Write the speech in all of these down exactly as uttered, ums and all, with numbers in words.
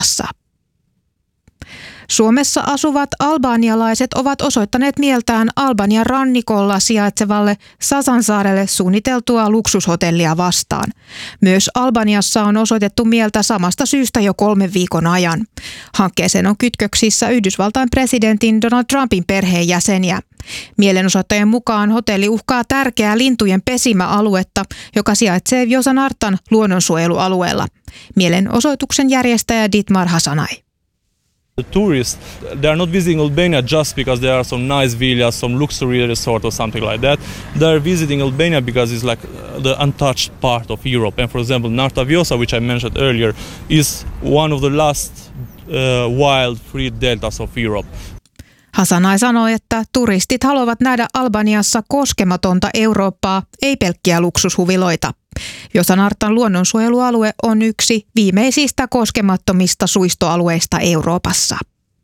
Suomessa asuvat albanialaiset ovat osoittaneet mieltään Albanian rannikolla sijaitsevalle Sasansaarelle suunniteltua luksushotellia vastaan. Myös Albaniassa on osoitettu mieltä samasta syystä jo kolmen viikon ajan. Hankkeeseen on kytköksissä Yhdysvaltain presidentin Donald Trumpin perheenjäseniä. Mielenosoittajien mukaan hotelli uhkaa tärkeää lintujen pesimäaluetta, joka sijaitsee Vjosa-Naartan luonnonsuojelualueella. Mielenosoituksen järjestäjä Dietmar Hasanai. The tourists, they are not visiting Albania just because there are some nice villas, some luxury resort or something like that. They are visiting Albania because it's like the untouched part of Europe. And for example, Narta Vjosa, which I mentioned earlier, is one of the last uh, wild free deltas of Europe. Hasanai sanoi, että turistit haluavat nähdä Albaniassa koskematonta Eurooppaa, ei pelkkiä luksushuviloita. Vjosa-Naartan luonnonsuojelualue on yksi viimeisistä koskemattomista suistoalueista Euroopassa.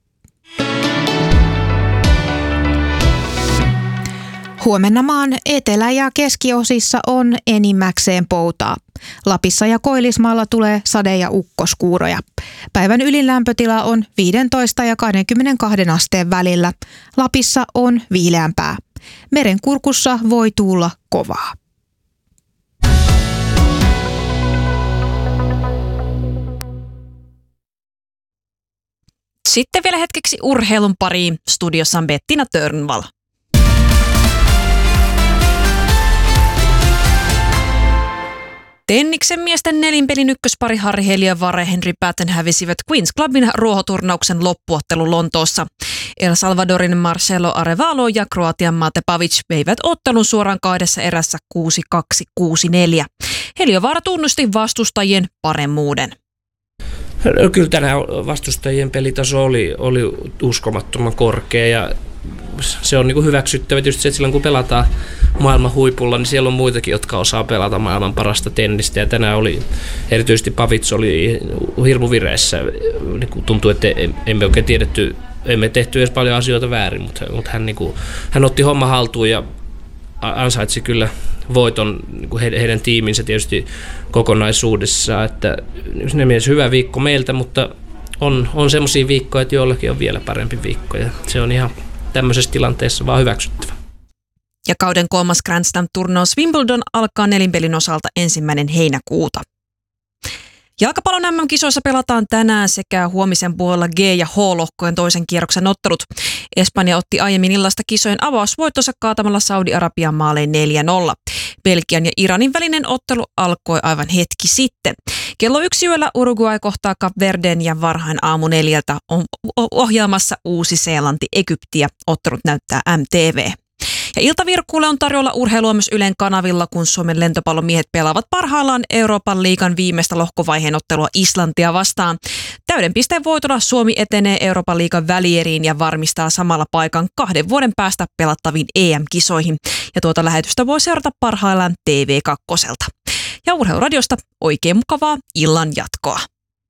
Huomenna maan etelä- ja keskiosissa on enimmäkseen poutaa. Lapissa ja Koillismaalla tulee sade- ja ukkoskuuroja. Päivän ylin lämpötila on viisitoista ja kaksikymmentäkaksi asteen välillä. Lapissa on viileämpää. Merenkurkussa voi tuulla kovaa. Sitten vielä hetkeksi urheilun pariin. Studiossa on Bettina Törnvall. Tenniksen miesten nelinpelin ykköspari Harri Heliövaara ja Henry Patton hävisivät Queen's Clubin ruohoturnauksen loppuottelu Lontoossa. El Salvadorin Marcelo Arevalo ja Kroatian Mate Pavic veivät ottelun suoraan kahdessa erässä kuusi kaksi kuusi neljä. Heliövaara tunnusti vastustajien paremmuuden. Kyllä tänään vastustajien pelitaso oli, oli uskomattoman korkea ja se on niin kuin hyväksyttävä. Tietysti se, että silloin kun pelataan maailman huipulla, niin siellä on muitakin, jotka osaa pelata maailman parasta tennistä. Ja tänään oli, erityisesti Pavic oli hirmu vireessä. Niin tuntui, että emme oikein tiedetty, emme tehty edes paljon asioita väärin, mutta, mutta hän, niin kuin, hän otti homma haltuun ja ansaitsi kyllä voiton niin kuin heidän tiiminsä tietysti kokonaisuudessaan. Että ne mielessä hyvä viikko meiltä, mutta on, on semmoisia viikkoja, että joillakin on vielä parempi viikko. Ja se on ihan tämmöisessä tilanteessa vaan hyväksyttävä. Ja kauden kolmas Grand Slam-turnaus Wimbledon alkaa nelinpelin osalta ensimmäinen heinäkuuta. Jalkapallon äm äm-kisoissa pelataan tänään sekä huomisen puolella G- ja H-lohkojen toisen kierroksen ottelut. Espanja otti aiemmin illasta kisojen avausvoittonsa kaatamalla Saudi-Arabian maalein neljä nolla. Belgian ja Iranin välinen ottelu alkoi aivan hetki sitten. Kello yksi yöllä Uruguay kohtaa Kap Verden ja varhain aamu neljältä on ohjelmassa Uusi-Seelanti Egyptiä. Ottelut näyttää M T V. Ja iltavirkkuulle on tarjolla urheilua myös Ylen kanavilla, kun Suomen lentopallomiehet pelaavat parhaillaan Euroopan liigan viimeistä lohkovaiheen ottelua Islantia vastaan. Täyden pisteen voitolla Suomi etenee Euroopan liigan välieriin ja varmistaa samalla paikan kahden vuoden päästä pelattaviin E M-kisoihin. Ja tuota lähetystä voi seurata parhaillaan T V kaksi. Ja Urheiluradiosta oikein mukavaa illan jatkoa.